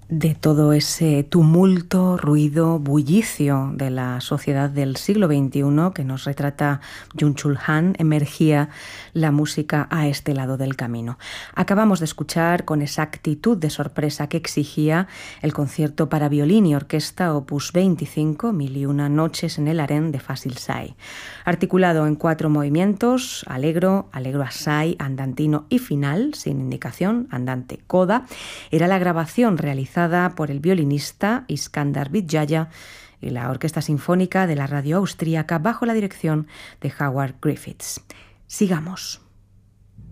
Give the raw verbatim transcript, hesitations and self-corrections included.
De todo ese tumulto, ruido, bullicio de la sociedad del siglo veintiuno que nos retrata Byung-Chul Han, emergía la música a este lado del camino. Acabamos de escuchar con esa actitud de sorpresa que exigía el concierto para violín y orquesta opus veinticinco, Mil y una noches en el harén de Fasil Say. Articulado en cuatro movimientos, allegro, allegro assai, andantino y final, sin indicación, andante coda, era la grabación realizada por el violinista Iskandar Vidjaya y la Orquesta Sinfónica de la Radio Austríaca bajo la dirección de Howard Griffiths. Sigamos.